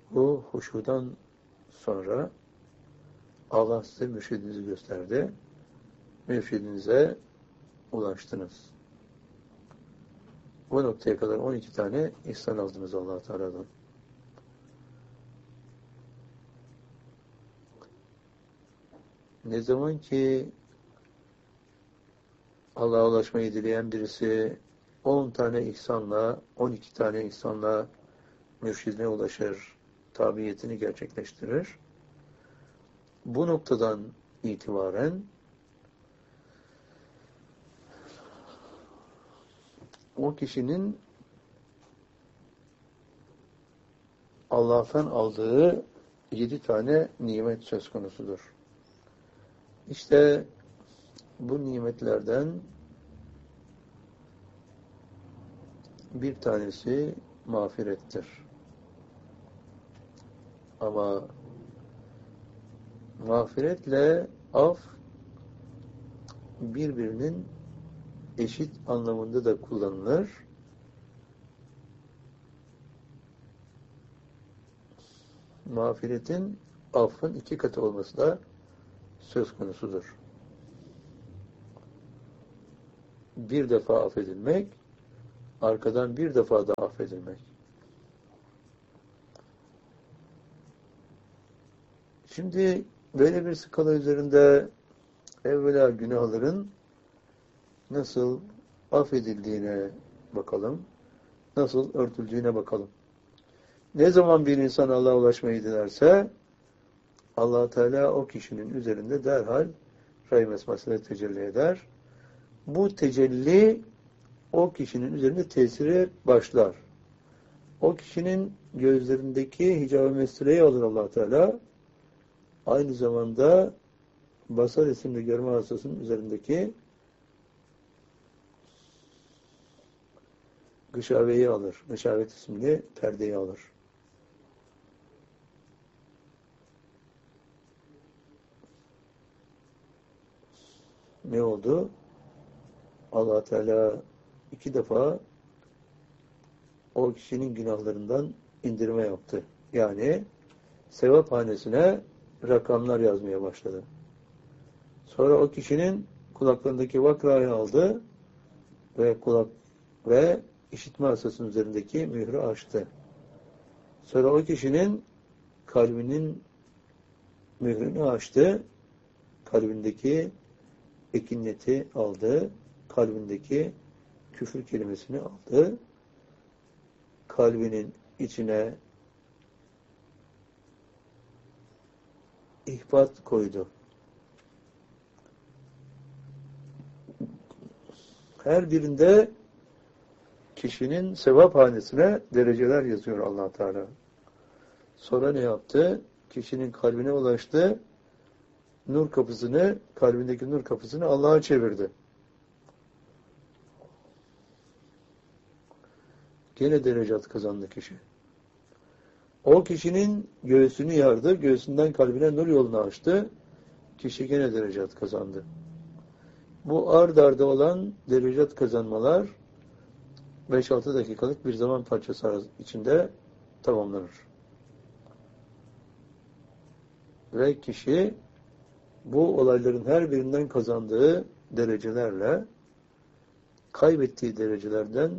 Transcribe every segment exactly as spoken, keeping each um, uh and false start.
Bu huşudan sonra Allah size mürşidinizi gösterdi. Mürşidinize ulaştınız. Bu noktaya kadar on iki tane ihsan aldınız Allah Teala'dan. Ne zaman ki Allah'a ulaşmayı dileyen birisi on tane ihsanla, on iki tane ihsanla mürşidine ulaşır, tabiyetini gerçekleştirir. Bu noktadan itibaren o kişinin Allah'tan aldığı yedi tane nimet söz konusudur. İşte bu nimetlerden bir tanesi mağfirettir. Ama mağfiretle af birbirinin eşit anlamında da kullanılır. Mağfiretin affın iki katı olması da söz konusudur. Bir defa affedilmek, arkadan bir defa da affedilmek. Şimdi böyle bir skala üzerinde evvela günahların nasıl affedildiğine bakalım, nasıl örtüldüğüne bakalım. Ne zaman bir insan Allah'a ulaşmayı dilerse, Allah Teala o kişinin üzerinde derhal rahim esmasıyla tecelli eder. Bu tecelli o kişinin üzerinde tesiri başlar. O kişinin gözlerindeki hicab-ı mesleği alır Allah Teala. Aynı zamanda basar isimli görme hastasının üzerindeki gışaveyi alır. Gışavet isimli perdeyi alır. Ne oldu? Allah Teala iki defa o kişinin günahlarından indirme yaptı. Yani sevap hanesine rakamlar yazmaya başladı. Sonra o kişinin kulaklarındaki vakrayı aldı ve kulak ve işitme hastasının üzerindeki mührü açtı. Sonra o kişinin kalbinin mührünü açtı. Kalbindeki ekinleti aldı. Kalbindeki küfür kelimesini aldı. Kalbinin içine ihbat koydu. Her birinde kişinin sevap hanesine dereceler yazıyor Allah Teala. Sonra ne yaptı? Kişinin kalbine ulaştı. Nur kapısını, kalbindeki nur kapısını Allah'a çevirdi. Gene derecat kazandı kişi. O kişinin göğsünü yardı, göğsünden kalbine nur yolunu açtı. Kişi gene derecat kazandı. Bu ard arda olan derecat kazanmalar beş altı dakikalık bir zaman parçası içinde tamamlanır. Ve kişi bu olayların her birinden kazandığı derecelerle kaybettiği derecelerden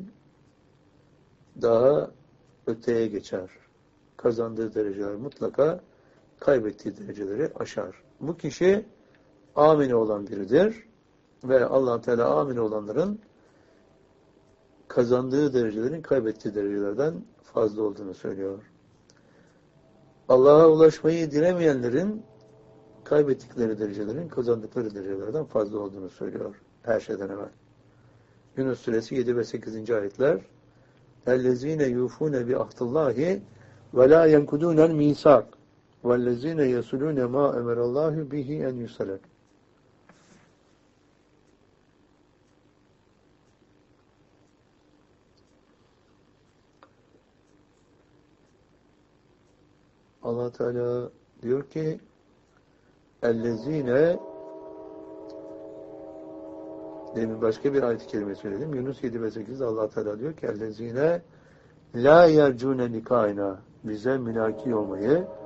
daha öteye geçer. Kazandığı dereceler mutlaka kaybettiği dereceleri aşar. Bu kişi amine olan biridir ve Allah Teala amine olanların kazandığı derecelerin kaybettiği derecelerden fazla olduğunu söylüyor. Allah'a ulaşmayı dilemeyenlerin kaybettikleri derecelerin kazandıkları derecelerden fazla olduğunu söylüyor her şeyden evvel. Yunus Suresi yedi ve sekizinci ayetler اَلَّذ۪ينَ يُوفُونَ بِعَهْدِ وَلَا يَنْكُدُونَ الْمِيثَاقَ وَالَّذ۪ينَ يَصُلُونَ مَا اَمَرَ اللّٰهُ بِهِ اَنْ يُصَلَكَ. Allah Teala diyor ki اَلَّذ۪ينَ demin başka bir ayet-i kerime söyledim. Yunus yedi ve sekizde Allah Teala diyor ki اَلَّذ۪ينَ لَا يَرْجُونَ لِقَائِنَا bize mülaki olmayı,